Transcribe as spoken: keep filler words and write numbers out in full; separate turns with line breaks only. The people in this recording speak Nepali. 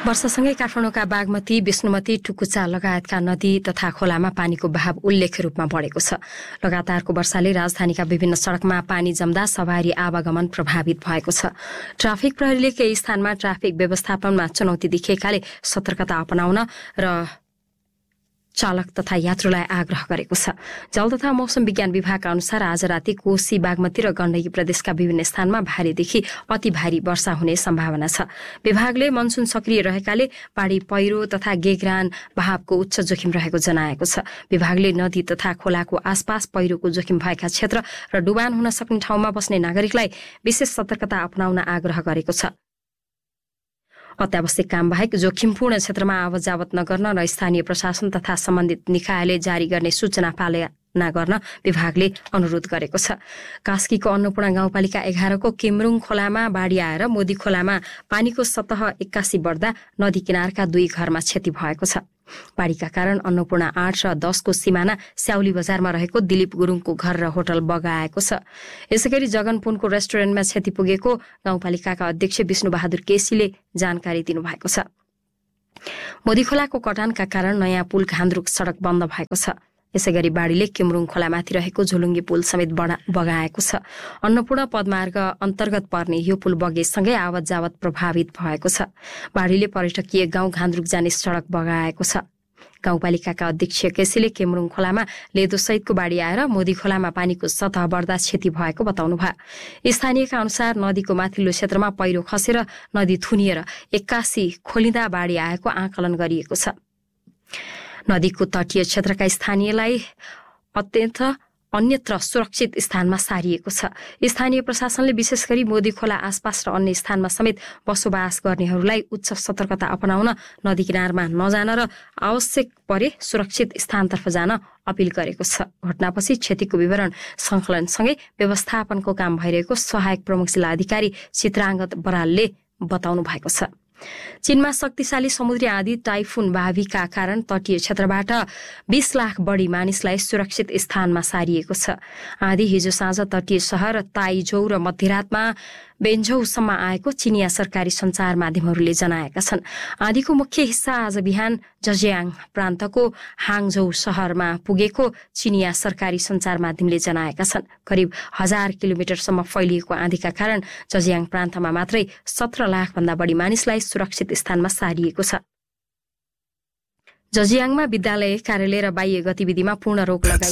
वर्षसँगै काठमाडौँका बागमती, विष्णुमती, टुकुचा लगायतका नदी तथा खोलामा पानीको बहाव उल्लेख्य रूपमा बढेको छ। लगातारको वर्षाले राजधानीका विभिन्न सड़कमा पानी जम्दा सवारी आवागमन प्रभावित भएको छ। ट्राफिक प्रहरीले केही स्थानमा ट्राफिक व्यवस्थापनमा चुनौती देखिएकाले सतर्कता अपनाउन र चालक तथा यात्रुलाई आग्रह गरेको छ। जल तथा मौसम विज्ञान विभागका अनुसार आज राति कोशी, बागमती र गण्डकी प्रदेशका विभिन्न स्थानमा भारीदेखि अति भारी वर्षा हुने सम्भावना छ। विभागले मनसुन सक्रिय रहेकाले बाढी, पहिरो तथा गेग्रान बहावको उच्च जोखिम रहेको जनाएको छ। विभागले नदी तथा खोलाको आसपास पहिरोको जोखिम भएका क्षेत्र र डुबान हुन सक्ने ठाउँमा बस्ने नागरिकलाई विशेष सतर्कता अपनाउन आग्रह गरेको छ। अत्यावश्यक काम बाहेक जोखिमपूर्ण क्षेत्रमा आवत जावत नगर्न र स्थानीय प्रशासन तथा सम्बन्धित निकायले जारी गर्ने सूचना पालना गर्न विभागले अनुरोध गरेको छ। कास्कीको अन्नपूर्ण गाउँपालिका एघारको केमरुङ खोलामा बाढी आएर मोदी खोलामा पानीको सतह एक्कासी बढ्दा नदी किनारका दुई घरमा क्षति भएको छ। बाढीका कारण अन्नपूर्ण आठ र दसको सिमाना स्याउली बजारमा रहेको दिलीप गुरुङको घर र होटल बगाएको छ। यसैगरी जगनपुनको रेस्टुरेन्टमा क्षति पुगेको गाउँपालिकाका अध्यक्ष विष्णुबहादुर केसीले जानकारी दिनुभएको छ। मोदी खोलाको कटानका कारण नयाँ पुल घान्द्रुक सड़क बन्द भएको छ। यसैगरी बाढीले केमरुङ खोलामाथि रहेको झोलुङ्गे पुल समेत बगाएको छ। अन्नपूर्ण पदमार्ग अन्तर्गत पर्ने यो पुल बगेसँगै आवत जावत प्रभावित भएको छ। बाढीले पर्यटकीय गाउँ घान्द्रुक जाने सड़क बगाएको छ। गाउँपालिकाका अध्यक्ष केसीले केमरुङ खोलामा लेदोसहितको बाढी आएर मोदी खोलामा पानीको सतह बढ्दा क्षति भएको बताउनुभयो। स्थानीयका अनुसार नदीको माथिल्लो क्षेत्रमा पहिरो खसेर नदी थुनिएर एक्कासी खोलिँदा बाढी आएको आकलन गरिएको छ। नदीको तटीय क्षेत्रका स्थानीयलाई अत्यन्त अन्यत्र सुरक्षित स्थानमा सारिएको छ। स्थानीय प्रशासनले विशेष गरी मोदी खोला आसपास र अन्य स्थानमा समेत बसोबास गर्नेहरूलाई उच्च सतर्कता अपनाउन, नदी किनारमा नजान र आवश्यक परे सुरक्षित स्थानतर्फ जान अपिल गरेको छ। घटनापछि क्षतिको विवरण संकलनसँगै व्यवस्थापनको काम भइरहेको सहायक प्रमुख जिल्ला अधिकारी चित्राङ्गत बरालले बताउनु भएको छ। चीनमा शक्तिशाली समुद्री आँधी टाइफुन बाभिका कारण तटीय क्षेत्रबाट बीस लाख बढी मानिसलाई सुरक्षित स्थानमा सारिएको छ। आँधी हिजो साँझ तटीय शहर ताइजौ र मध्यरातमा बेन्झौसम्म आएको चिनिया सरकारी सञ्चार माध्यमहरूले जनाएका छन्। आँधीको मुख्य हिस्सा आज बिहान जजियाङ प्रान्तको हाङझौ शहरमा पुगेको चिनिया सरकारी सञ्चार माध्यमले जनाएका छन्। करिब हजार किलोमिटरसम्म फैलिएको आँधीका कारण जजियाङ प्रान्तमा मात्रै सत्र लाख भन्दा बढी मानिसलाई सुरक्षित स्थानमा सारिएको छ। जजियाङमा विद्यालय, कार्यालय र बाह्य गतिविधिमा पूर्ण रोक लगाई